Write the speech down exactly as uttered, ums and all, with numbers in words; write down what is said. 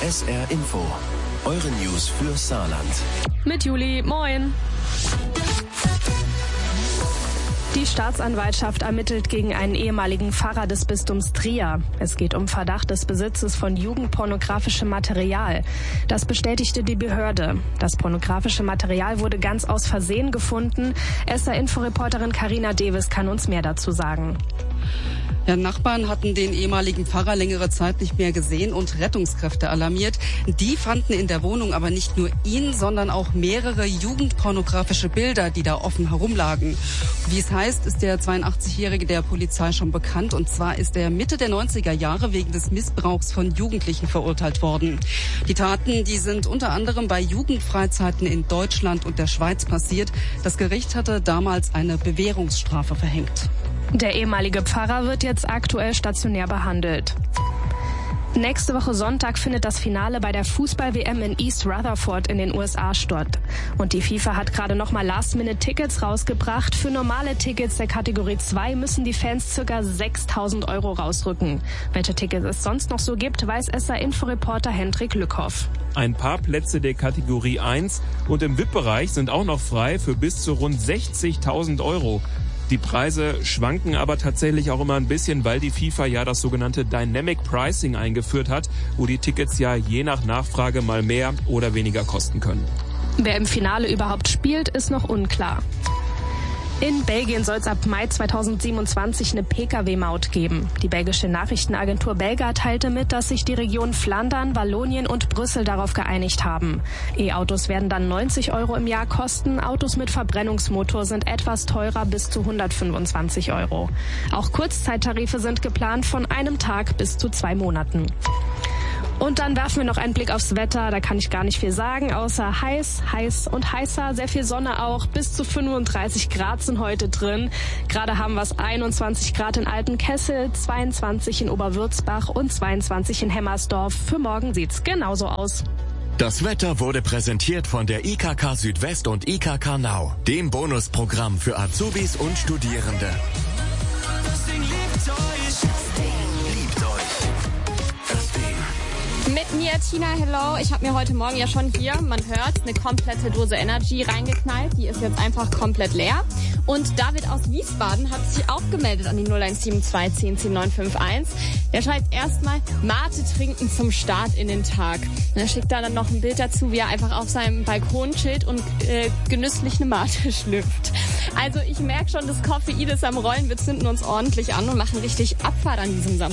S R Info, eure News für Saarland. Mit Juli, moin. Die Staatsanwaltschaft ermittelt gegen einen ehemaligen Pfarrer des Bistums Trier. Es geht um Verdacht des Besitzes von jugendpornografischem Material. Das bestätigte die Behörde. Das pornografische Material wurde ganz aus Versehen gefunden. S R-Inforeporterin Carina Davis kann uns mehr dazu sagen. Ja, Nachbarn hatten den ehemaligen Pfarrer längere Zeit nicht mehr gesehen und Rettungskräfte alarmiert. Die fanden in der Wohnung aber nicht nur ihn, sondern auch mehrere jugendpornografische Bilder, die da offen herumlagen. Wie es heißt, ist der zweiundachtzigjährige der Polizei schon bekannt. Und zwar ist er Mitte der neunziger Jahre wegen des Missbrauchs von Jugendlichen verurteilt worden. Die Taten, die sind unter anderem bei Jugendfreizeiten in Deutschland und der Schweiz passiert. Das Gericht hatte damals eine Bewährungsstrafe verhängt. Der ehemalige Pfarrer wird jetzt aktuell stationär behandelt. Nächste Woche Sonntag findet das Finale bei der Fußball-W M in East Rutherford in den U S A statt. Und die FIFA hat gerade nochmal Last-Minute-Tickets rausgebracht. Für normale Tickets der Kategorie zwei müssen die Fans ca. sechstausend Euro rausrücken. Welche Tickets es sonst noch so gibt, weiß S R-Inforeporter Hendrik Lückhoff. Ein paar Plätze der Kategorie eins und im V I P-Bereich sind auch noch frei für bis zu rund sechzigtausend Euro. Die Preise schwanken aber tatsächlich auch immer ein bisschen, weil die FIFA ja das sogenannte Dynamic Pricing eingeführt hat, wo die Tickets ja je nach Nachfrage mal mehr oder weniger kosten können. Wer im Finale überhaupt spielt, ist noch unklar. In Belgien soll es ab Mai zweitausendsiebenundzwanzig eine Pkw-Maut geben. Die belgische Nachrichtenagentur Belga teilte mit, dass sich die Regionen Flandern, Wallonien und Brüssel darauf geeinigt haben. E-Autos werden dann neunzig Euro im Jahr kosten. Autos mit Verbrennungsmotor sind etwas teurer, bis zu hundertfünfundzwanzig Euro. Auch Kurzzeittarife sind geplant von einem Tag bis zu zwei Monaten. Und dann werfen wir noch einen Blick aufs Wetter. Da kann ich gar nicht viel sagen, außer heiß, heiß und heißer. Sehr viel Sonne auch. Bis zu fünfunddreißig Grad sind heute drin. Gerade haben wir es einundzwanzig Grad in Altenkessel, zweiundzwanzig in Oberwürzbach und zweiundzwanzig in Hemmersdorf. Für morgen sieht's genauso aus. Das Wetter wurde präsentiert von der I K K Südwest und I K K Now, dem Bonusprogramm für Azubis und Studierende. Mit mir, Tina, hello. Ich habe mir heute Morgen ja schon hier, man hört, eine komplette Dose Energy reingeknallt. Die ist jetzt einfach komplett leer. Und David aus Wiesbaden hat sich auch gemeldet an die null eins sieben zwei zehn zehn neun fünf eins. Der schreibt erstmal Mate trinken zum Start in den Tag. Und er schickt da dann noch ein Bild dazu, wie er einfach auf seinem Balkon chillt und äh, genüsslich eine Mate schlürft. Also ich merke schon, das Koffein ist am Rollen. Wir zünden uns ordentlich an und machen richtig Abfahrt an diesem Samstag.